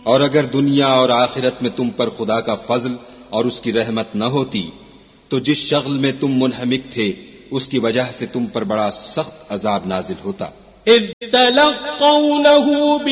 और अगर दुनिया और आखिरत में तुम पर खुदा का फजल और उसकी रहमत न होती तो जिस शगल में तुम मुनहमिक थे उसकी वजह से तुम पर बड़ा सख्त अजाब नाजिल होता।